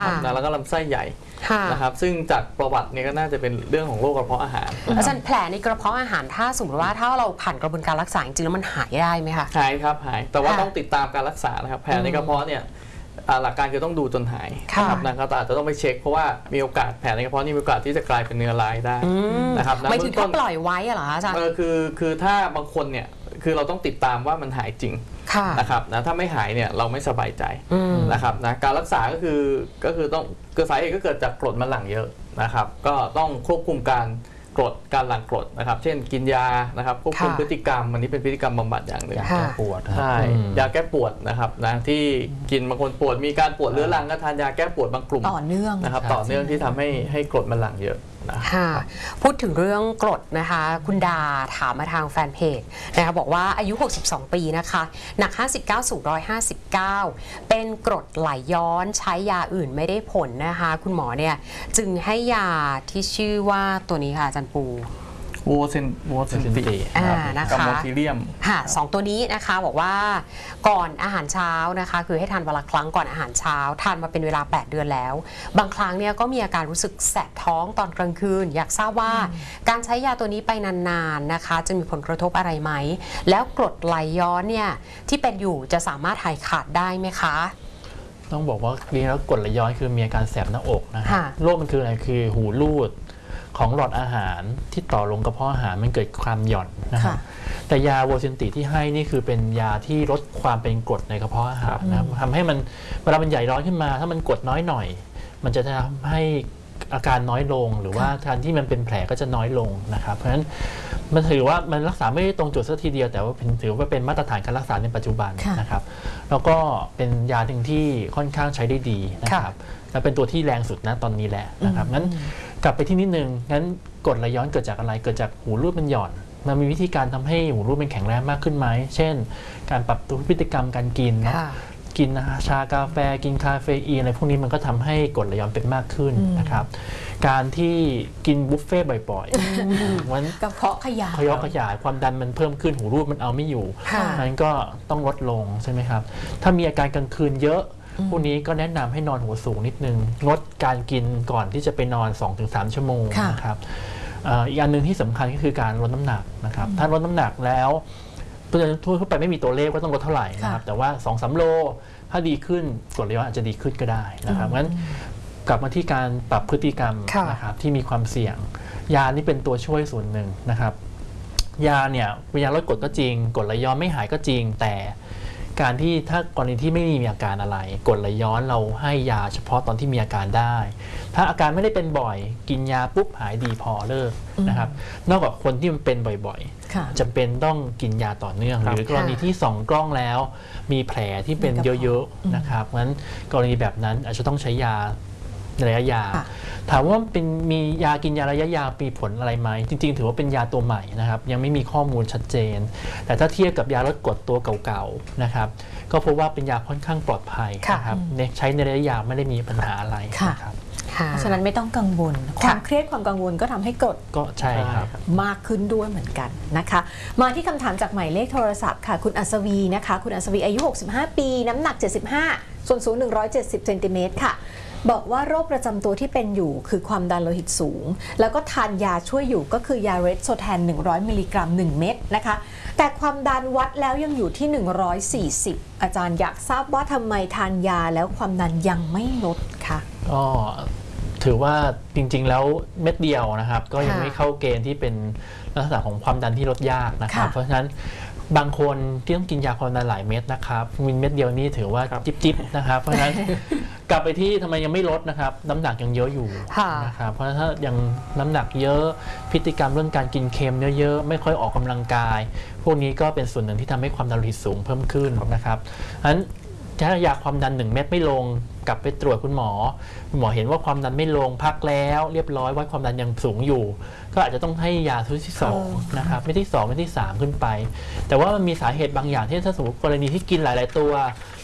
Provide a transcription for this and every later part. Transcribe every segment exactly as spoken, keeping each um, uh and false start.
นะแล้วก็ลำไส้ใหญ่นะครับซึ่งจากประวัติเนี่ยก็น่าจะเป็นเรื่องของโรคกระเพาะอาหารอาจารย์แผลในกระเพาะอาหารถ้าสมมติว่าถ้าเราผ่านกระบวนการรักษาจริงๆแล้วมันหายได้ไหมคะหายครับหายแต่ว่าต้องติดตามการรักษานะครับแผลในกระเพาะเนี่ยหลักการคือต้องดูจนหายนะครับนะครับแต่อาจจะต้องไปเช็คเพราะว่ามีโอกาสแผลในกระเพาะนี่มีโอกาสที่จะกลายเป็นเนื้อร้ายได้นะครับไม่ถึงถ้าปล่อยไว้เหรอคะอาจารย์เออคือคือถ้าบางคนเนี่ยคือเราต้องติดตามว่ามันหายจริงนะครับนะถ้าไม่หายเนี่ยเราไม่สบายใจนะครับนะการรักษาก็คือก็คือต้องเกิดสาเหตุก็เกิดจากกรดมันหลั่งเยอะนะครับก็ต้องควบคุมการกรดการหลั่งกรดนะครับเช่นกินยานะครับควบคุมพฤติกรรมอันนี้เป็นพฤติกรรมบำบัดอย่างหนึ่งยาแก้ปวดใช่ยาแก้ปวดนะครับนะที่กินบางคนปวดมีการปวดเรื้อรังก็ทานยาแก้ปวดบางกลุ่มต่อเนื่องนะครับต่อเนื่องที่ทำให้ให้กรดมันหลั่งเยอะค่ะพูดถึงเรื่องกรดนะคะคุณดาถามมาทางแฟนเพจนะคะบอกว่าอายุหกสิบสองปีนะคะหนักห้าสิบเก้าสูงหนึ่งร้อยห้าสิบเก้าเป็นกรดไหลย้อนใช้ยาอื่นไม่ได้ผลนะคะคุณหมอเนี่ยจึงให้ยาที่ชื่อว่าตัวนี้ค่ะอาจารย์ปูโวเซนโวเซนตินะคะกัมโมทิเลียมค่ะสองตัวนี้นะคะบอกว่าก่อนอาหารเช้านะคะคือให้ทานวันละครั้งก่อนอาหารเช้าทานมาเป็นเวลาแปดเดือนแล้วบางครั้งเนี่ยก็มีอาการรู้สึกแสบท้องตอนกลางคืนอยากทราบว่าการใช้ยาตัวนี้ไปนานๆนะคะจะมีผลกระทบอะไรไหมแล้วกรดไหลย้อนเนี่ยที่เป็นอยู่จะสามารถหายขาดได้ไหมคะต้องบอกว่าจริงแล้วกรดไหลย้อนคือมีอาการแสบหน้าอกนะคะโรคมันคืออะไรคือหูรูดของหลอดอาหารที่ต่อลงกระเพาะอาหารมันเกิดความหย่อนนะครับแต่ยาโวเซนติที่ให้นี่คือเป็นยาที่ลดความเป็นกรดในกระเพาะอาหารนะทำให้มันเวลามันใหญ่ร้อนขึ้นมาถ้ามันกรดน้อยหน่อยมันจะทำให้อาการน้อยลงหรือว่าการที่มันเป็นแผลก็จะน้อยลงนะครับเพราะฉะนั้นมันถือว่ามันรักษาไม่ได้ตรงจุดสักทีเดียวแต่ว่าถือว่าเป็นมาตรฐานการรักษาในปัจจุบันนะครับแล้วก็เป็นยาหนึ่งที่ค่อนข้างใช้ได้ดีนะครับและเป็นตัวที่แรงสุดนะตอนนี้แหละนะครับงั้นกลับไปที่นิดนึงงั้นกรดไหลย้อนเกิดจากอะไรเกิดจากหูรูดมันหย่อนมันมีวิธีการทำให้หูรูดมันแข็งแรงมากขึ้นไหมเช่นการปรับตัวพฤติกรรมการกินนะกินชากาแฟกินคาเฟอีนอะไรพวกนี้มันก็ทำให้กรดไหลย้อนเป็นมากขึ้นนะครับการที่กินบุฟเฟ่บ่อยๆมันกระเพาะขยายขยายขยายความดันมันเพิ่มขึ้นหูรูดมันเอาไม่อยู่นั้นก็ต้องลดลงใช่ไหมครับถ้ามีอาการกลางคืนเยอะพวกนี้ก็แนะนำให้นอนหัวสูงนิดนึงงดการกินก่อนที่จะไปนอน สองถึงสาม ชั่วโมงนะครับอีกอันนึงที่สำคัญก็คือการลดน้ำหนักนะครับถ้าลดน้ำหนักแล้วทั่วไปไม่มีตัวเลขว่าต้องลดเท่าไหร่นะครับแต่ว่า สองถึงสาม โลถ้าดีขึ้นกรดไหลย้อนอาจจะดีขึ้นก็ได้นะครับงั้นกลับมาที่การปรับพฤติกรรมนะครับที่มีความเสี่ยงยานี่เป็นตัวช่วยส่วนหนึ่งนะครับยาเนี่ยยาลดกรดก็จริงกรดไหลย้อนไม่หายก็จริงแต่การที่ถ้ากรณีที่ไม่มีอาการอะไรกรดไหลย้อนเราให้ยาเฉพาะตอนที่มีอาการได้ถ้าอาการไม่ได้เป็นบ่อยกินยาปุ๊บหายดีพอเลิกนะครับนอกจากคนที่มันเป็นบ่อยๆจำเป็นต้องกินยาต่อเนื่องหรือกรณีที่ส่องกล้องแล้วมีแผลที่เป็นเยอะๆนะครับงั้นกรณีแบบนั้นอาจจะต้องใช้ยาระยะยาวถามว่าเป็นมียากินยาระยะยาวมีผลอะไรไหมจริงๆถือว่าเป็นยาตัวใหม่นะครับยังไม่มีข้อมูลชัดเจนแต่ถ้าเทียบกับยาลดกรดตัวเก่าๆนะครับก็พบว่าเป็นยาค่อนข้างปลอดภัยนะครับใช้ในระยะยาวไม่ได้มีปัญหาอะไรนะครับเพราะฉะนั้นไม่ต้องกังวลความเครียดความกังวลก็ทำให้กรดก็ใช่ครับมากขึ้นด้วยเหมือนกันนะคะมาที่คำถามจากหมายเลขโทรศัพท์ค่ะคุณอัศวีนะคะคุณอัศวีอายุหกสิบห้าปีน้ำหนักเจ็ดสิบห้าส่วนสูงหนึ่งร้อยเจ็ดสิบเซนติเมตรค่ะบอกว่าโรคประจำตัวที่เป็นอยู่คือความดันโลหิตสูงแล้วก็ทานยาช่วยอยู่ก็คือยาเรสโซแทนหนึ่งร้อยมิลลิกรัมหนึ่งเม็ดนะคะแต่ความดันวัดแล้วยังอยู่ที่หนึ่งร้อยสี่สิบอาจารย์อยากทราบว่าทำไมทานยาแล้วความดันยังไม่ลดคะก็ถือว่าจริงๆแล้วเม็ดเดียวนะครับก็ยังไม่เข้าเกณฑ์ที่เป็นลักษณะของความดันที่ลดยากนะครับเพราะฉะนั้นบางคนที่ต้องกินยาความดันหลายเม็ดนะครับมินเม็ดเดียวนี่ถือว่าจิ๊บๆนะครับเพราะฉะนั้นกลับไปที่ทำไมยังไม่ลดนะครับน้ำหนักยังเยอะอยู่นะครับเพราะถ้ายังน้ำหนักเยอะพฤติกรรมเรื่องการกินเค็มเยอะๆไม่ค่อยออกกำลังกายพวกนี้ก็เป็นส่วนหนึ่งที่ทำให้ความดันโลหิตสูงเพิ่มขึ้นนะครับฉะนั้นถ้ายาความดันหนึ่งเม็ดไม่ลงกลับไปตรวจคุณหมอคุณหมอเห็นว่าความดันไม่ลงพักแล้วเรียบร้อยว่าความดันยังสูงอยู่ก็อาจจะต้องให้ยาชุดที่สองนะครับไม่ที่สองไม่ที่สามขึ้นไปแต่ว่ามันมีสาเหตุบางอย่างที่ถ้าสมมติกรณีที่กินหลายๆตัว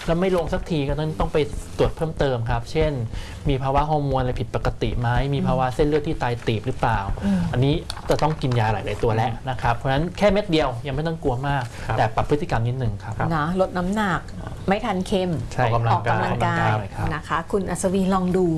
แล้วไม่ลงสักทีก็ต้องต้องไปตรวจเพิ่มเติมครับเช่นมีภาวะฮอร์โมนอะไรผิดปกติไหมมีภาวะเส้นเลือดที่ตายตีบหรือเปล่าอันนี้จะต้องกินยาหลายๆตัวแล้วนะครับเพราะฉะนั้นแค่เม็ดเดียวยังไม่ต้องกลัวมากแต่ปรับพฤติกรรมนิดหนึ่งครับนะลดน้ำหนักไม่ทานเค็มใช่ออกกำลังกายออกกำลังกายนะคะ คุณอัศวีลองดู